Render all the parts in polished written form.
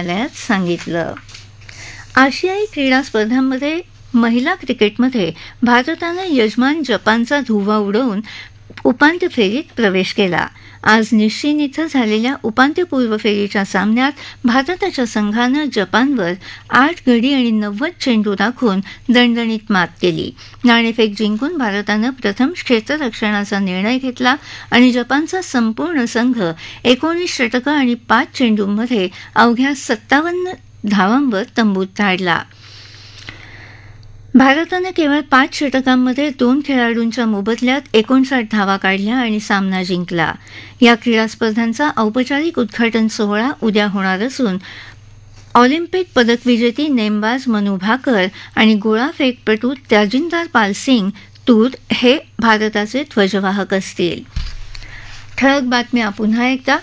न्यायालयात सांगितलं. आशियाई क्रीडा स्पर्धांमध्ये महिला क्रिकेटमध्ये भारतानं यजमान जपानचा धुव्वा उडवून उपांत्य फेरीत प्रवेश केला. आज निश्चिन इथं झालेल्या उपांत्यपूर्व फेरीच्या सामन्यात भारताच्या संघानं जपानवर 8 गडी आणि 90 चेंडू राखून दणदणीत मात केली. नाणेफेक जिंकून भारतानं प्रथम क्षेत्ररक्षणाचा निर्णय घेतला आणि जपानचा संपूर्ण संघ 19 षटकं आणि 5 चेंडूंमध्ये अवघ्या 57 धावांवर तंबूत धाडला. भारतानं केवळ 5 षटकांमध्ये 2 खेळाडूंच्या मोबदल्यात 59 धावा काढल्या आणि सामना जिंकला. या क्रीडा स्पर्धांचा औपचारिक उद्घाटन सोहळा उद्या होणार असून ऑलिम्पिक पदकविजेती नेमबाज मनू भाकर आणि गोळाफेकपटू त्याजिंदर पाल सिंग तूर हे भारताचे ध्वजवाहक असतील. ठळक बातम्या पुन्हा एकदा.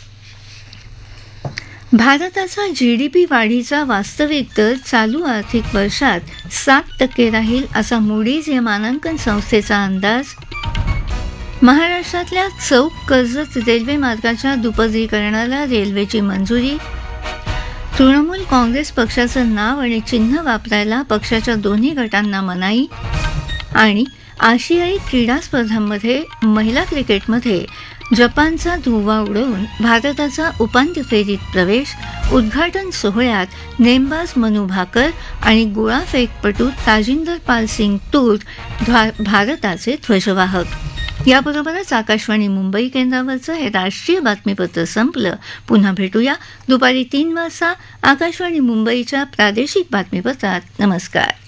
भारताचा जीडीपी वाढीचा वास्तविक दर चालू आर्थिक वर्षात 7% राहील असा मूडीज या मानांकन संस्थेचा अंदाज. महाराष्ट्रातल्या चौक कर्जत रेल्वे मार्गाच्या दुपदरीकरणाला रेल्वेची मंजुरी. तृणमूल काँग्रेस पक्षाचं नाव आणि चिन्ह वापरायला पक्षाच्या दोन्ही गटांना मनाई. आणि आशियाई क्रीडा स्पर्धांमध्ये महिला क्रिकेटमध्ये जपानचा धुव्वा उडवून भारताचा उपांत्य फेरीत प्रवेश. उद्घाटन सोहळ्यात नेमबाज मनू भाकर आणि गोळाफेकपटू ताजिंदर पाल सिंग तूर भारताचे ध्वजवाहक. याबरोबरच आकाशवाणी मुंबई केंद्रावरचं हे राष्ट्रीय बातमीपत्र संपलं. पुन्हा भेटूया दुपारी 3 वाजता आकाशवाणी मुंबईच्या प्रादेशिक बातमीपत्रात. नमस्कार.